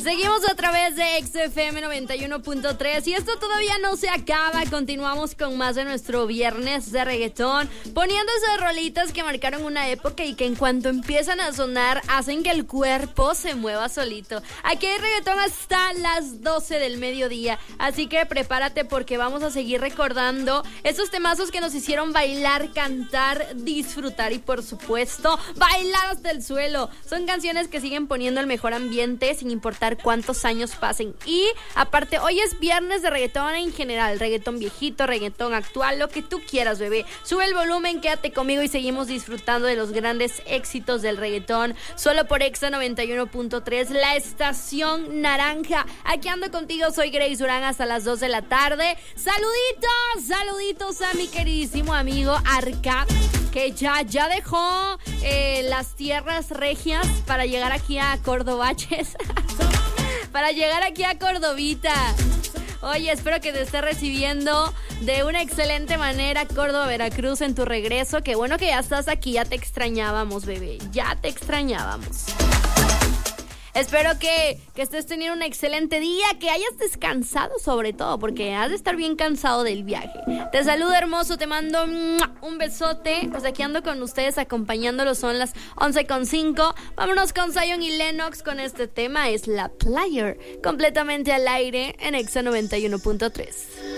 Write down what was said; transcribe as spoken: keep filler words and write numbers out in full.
Seguimos a través de X F M noventa y uno punto tres y esto todavía no se acaba. Continuamos con más de nuestro viernes de reggaetón, poniendo esas rolitas que marcaron una época y que en cuanto empiezan a sonar hacen que el cuerpo se mueva solito. Aquí hay reggaetón hasta las doce del mediodía, así que prepárate porque vamos a seguir recordando esos temazos que nos hicieron bailar, cantar, disfrutar y por supuesto bailar hasta el suelo. Son canciones que siguen poniendo el mejor ambiente sin importar cuántos años pasen. Y aparte, hoy es viernes de reggaetón en general, reggaetón viejito, reggaetón actual, lo que tú quieras, bebé. Sube el volumen, quédate conmigo y seguimos disfrutando de los grandes éxitos del reggaetón, solo por Exa noventa y uno punto tres, la estación naranja. Aquí ando contigo, soy Grace Durán hasta las dos de la tarde. Saluditos, saluditos a mi queridísimo amigo Arca, que ya, ya dejó eh, las tierras regias para llegar aquí a Cordobaches. Para llegar aquí a Cordovita. Oye, espero que te esté recibiendo de una excelente manera Córdoba, Veracruz en tu regreso. Qué bueno que ya estás aquí, ya te extrañábamos, bebé. Ya te extrañábamos. Espero que, que estés teniendo un excelente día, que hayas descansado sobre todo, porque has de estar bien cansado del viaje. Te saludo, hermoso, te mando un besote. Pues aquí ando con ustedes acompañándolos, son las once con cinco. Vámonos con Zion y Lennox con este tema, es La Player, completamente al aire en Exa noventa y uno punto tres.